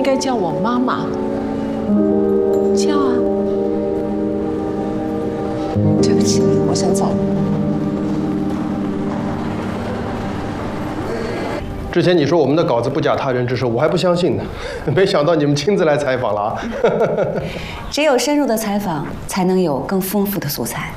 该叫我妈妈。叫啊！ 对不起，我先走了。 之前你说我们的稿子不假他人之手，我还不相信呢，没想到你们亲自来采访了啊！ 只有深入的采访，才能有更丰富的素材。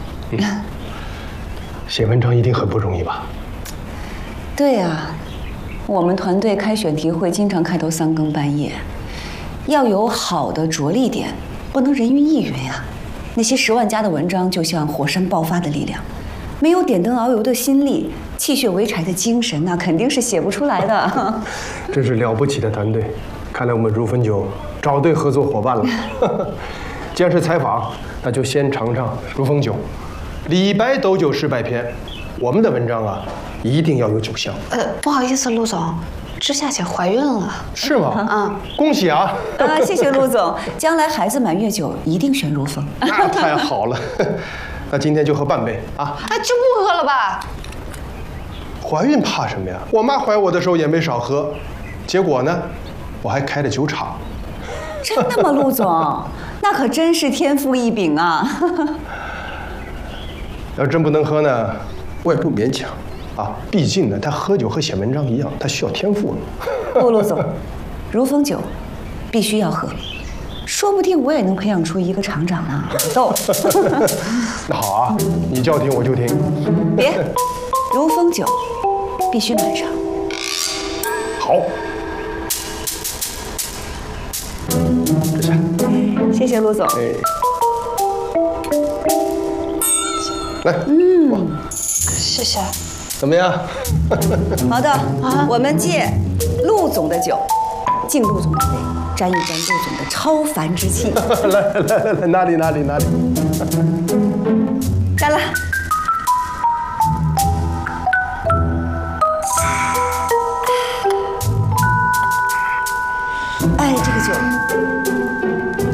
写文章一定很不容易吧？ 对呀，我们团队开选题会经常开到3更半夜，要有好的着力点，不能人云亦云啊。那些10万加的文章就像火山爆发的力量，没有点灯熬油的心力，气血为柴的精神，那肯定是写不出来的。 真是了不起的团队，看来我们如风酒找对合作伙伴了。既然是采访，那就先尝尝如风酒。李白斗酒诗百篇，我们的文章啊，一定要有酒香。 不好意思，陆总，知夏姐怀孕了。 是吗？恭喜啊！ 谢谢陆总，将来孩子满月酒一定选如风。 那太好了，那今天就喝半杯啊！ 就不喝了吧？ 怀孕怕什么呀？我妈怀我的时候也没少喝，结果呢，我还开了酒厂。 真的吗，陆总？那可真是天赋异禀啊！ 要真不能喝呢，我也不勉强啊。毕竟呢，他喝酒和写文章一样，他需要天赋。 不，陆总，如风酒必须要喝，说不定我也能培养出一个厂长呢。逗。 那好啊，你叫停我就停。 别，如风酒必须满上。 好。这下。 谢谢陆总。 哎。来， 谢谢。 怎么样？ 好的啊，我们借陆总的酒，敬陆总的杯，沾一沾陆总的超凡之气。 来，哪里？ 干了！哎，这个酒，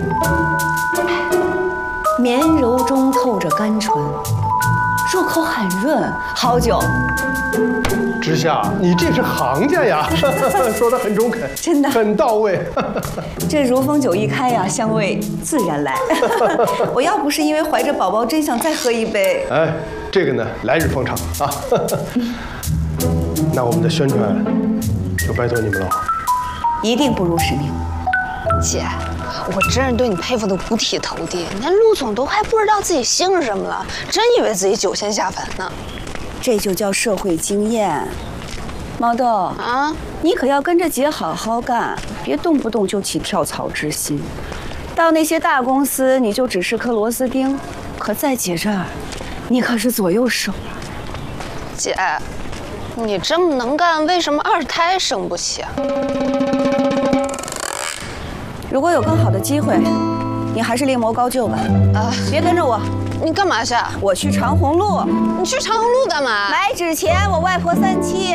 绵柔中透着甘醇。入口很润，好酒。 知夏，你这是行家呀，说得很中肯， 真的很到位。 这如风酒一开呀，香味自然来。我要不是因为怀着宝宝，真想再喝一杯。 哎，这个呢，来日方长啊。那我们的宣传就拜托你们了。 一定不辱使命。 姐，我真是对你佩服的五体投地。连陆总都还不知道自己姓什么了，真以为自己酒仙下凡呢。 这就叫社会经验。毛豆啊，你可要跟着姐好好干，别动不动就起跳槽之心。到那些大公司，你就只是颗螺丝钉；可在姐这儿，你可是左右手。 姐，你这么能干，为什么2胎生不起啊？ 如果有更好的机会，你还是另谋高就吧。别跟着我， 你干嘛去？ 我去长虹路。 你去长虹路干嘛？ 买纸钱，我外婆3期。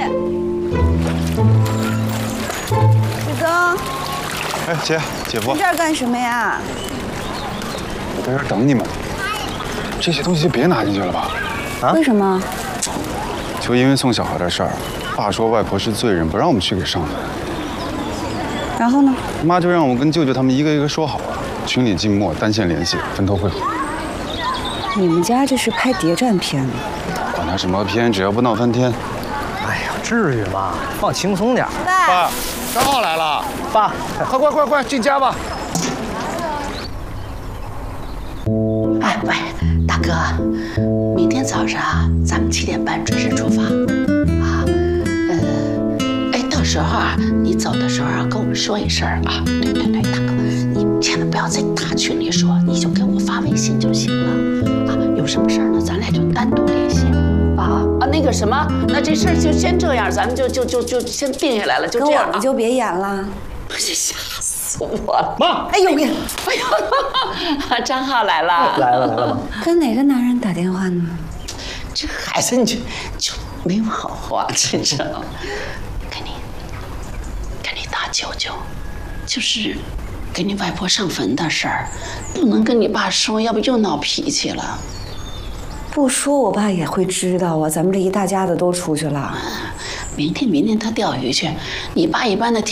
志刚， 哎，姐夫， 你这儿干什么呀？ 我在这儿等你们。这些东西就别拿进去了吧？ 啊？为什么？ 就因为送小孩的事儿，爸说外婆是罪人，不让我们去给上坟。 然后呢？ 妈就让我跟舅舅他们一个一个说好了，群里静默，单线联系，分头会合。 你们家这是拍谍战片呢？ 管他什么片，只要不闹翻天。 哎呀，至于吗？放轻松点。 爸，张浩来了。 爸，快进家吧。 哎喂，大哥，明天早上咱们7点半准时出发啊。到时候啊，你走的时候跟我们说一声啊。对，大哥，你千万不要在大群里说，你就给我发微信就行了啊。有什么事儿呢，咱俩就单独联系啊。那个什么，那这事儿就先这样，咱们就先定下来了，就这样啊。 跟我们就别演了。 吓死我了！ 妈， 哎呦，张浩来了。 来了吗？ 跟哪个男人打电话呢？ 这孩子你就没有好话，真是。跟你大舅舅，就是给你外婆上坟的事儿，不能跟你爸说，要不又闹脾气了。 不说，我爸也会知道啊。咱们这一大家子都出去了。 明天他钓鱼去，你爸一般的。